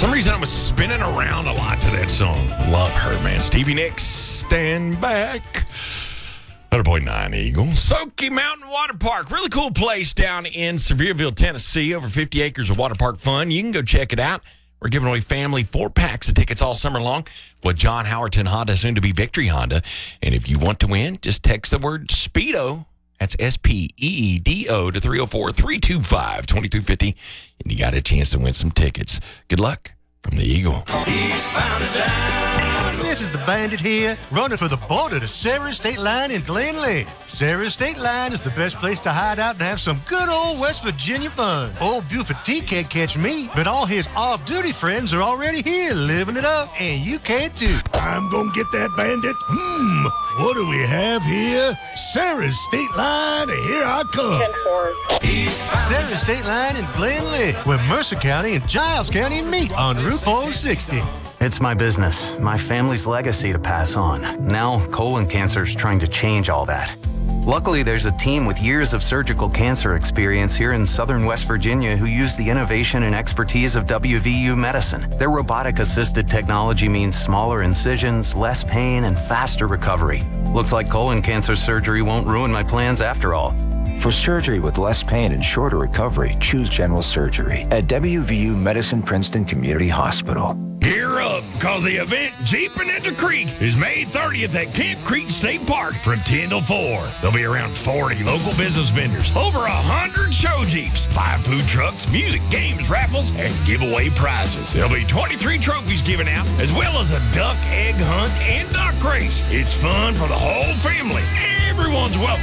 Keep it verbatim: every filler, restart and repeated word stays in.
some reason I was spinning around a lot to that song. Love her, man. Stevie Nicks, Stand Back. one hundred point nine Eagle. Soaky Mountain Water Park. Really cool place down in Sevierville, Tennessee. Over fifty acres of water park fun. You can go check it out. We're giving away family four packs of tickets all summer long with John Howerton Honda, soon to be Victory Honda. And if you want to win, just text the word Speedo. That's S P E E D O to three oh four, three two five, two two five oh. And you got a chance to win some tickets. Good luck from the Eagle. Eastbound and down. This is the Bandit here, running for the border to Sarah State Line in Glenley. Sarah State Line is the best place to hide out and have some good old West Virginia fun. Old Buford T can't catch me, but all his off-duty friends are already here living it up, and you can too. I'm gonna get that Bandit. Hmm, what do we have here? Sarah State Line, here I come. Sarah State Line in Glenley, where Mercer County and Giles County meet on Route four sixty. It's my business, my family's legacy to pass on. Now, colon cancer's trying to change all that. Luckily, there's a team with years of surgical cancer experience here in southern West Virginia who use the innovation and expertise of W V U Medicine. Their robotic-assisted technology means smaller incisions, less pain, and faster recovery. Looks like colon cancer surgery won't ruin my plans after all. For surgery with less pain and shorter recovery, choose general surgery at W V U Medicine Princeton Community Hospital. Gear up, because the event Jeeping at the Creek is May thirtieth at Camp Creek State Park from ten till four. There'll be around forty local business vendors, over one hundred show Jeeps, five food trucks, music, games, raffles, and giveaway prizes. There'll be twenty-three trophies given out, as well as a duck egg hunt and duck race. It's fun for the whole family. Everyone's welcome.